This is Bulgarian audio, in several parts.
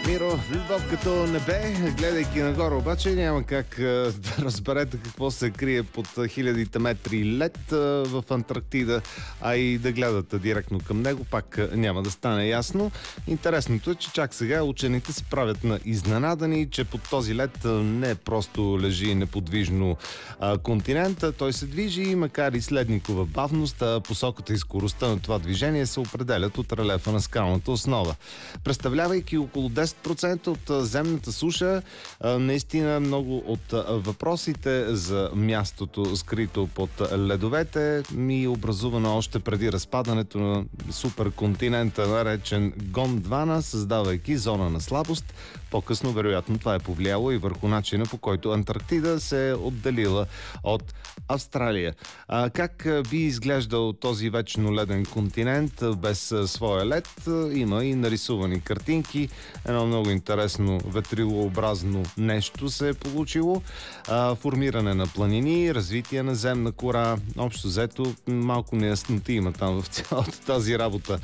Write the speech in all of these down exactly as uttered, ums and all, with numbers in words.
Миро, любов като небе, гледайки нагоре обаче няма как а, да разберете какво се крие под хилядите метри лед а, в Антарктида, а и да гледате директно към него пак а, няма да стане ясно. Интересното е, че чак сега учените се правят на изненадани, че под този лед а, не просто лежи неподвижно а, континента, той се движи и макар и следникова бавност, а посоката и скоростта на това движение се определят от релефа на скалната основа. Представлявайки около десет процента от земната суша, наистина много от въпросите за мястото скрито под ледовете ми образувано още преди разпадането на суперконтинента, наречен Гондвана, създавайки зона на слабост. По-късно, вероятно, това е повлияло и върху начина, по който Антарктида се е отделила от Австралия. А как би изглеждал този вечно леден континент без своя лед? Има и нарисувани картинки. Едно много интересно ветрилообразно нещо се е получило. А, формиране на планини, развитие на земна кора. Общо взето, малко неясноти има там в цялата тази работа.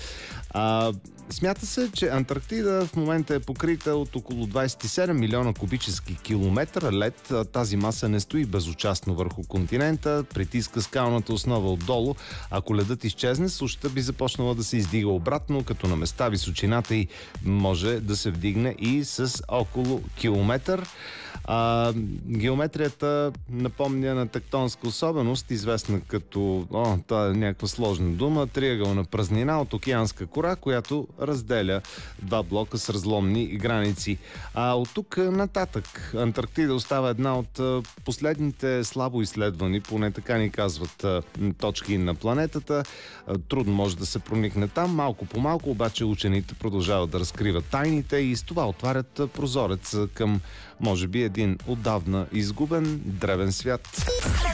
А, смята се, че Антарктида в момента е покрита от около двадесет и седем милиона кубически километра лед. Тази маса не стои безучастно върху континента, притиска скалната основа отдолу. Ако ледът изчезне, сушата би започнала да се издига обратно, като на места височината й може да се вдигне и с около километър. А, геометрията напомня на тектонска особеност, известна като, о, това е някаква сложна дума, триъгълна празнина от океанска кора, която разделя два блока с разломни граници. А от тук нататък Антарктида остава една от последните слабо изследвани, поне така ни казват, точки на планетата. Трудно може да се проникне там. Малко по малко обаче учените продължават да разкриват тайните и с това отварят прозорец към, може би, един отдавна изгубен древен свят.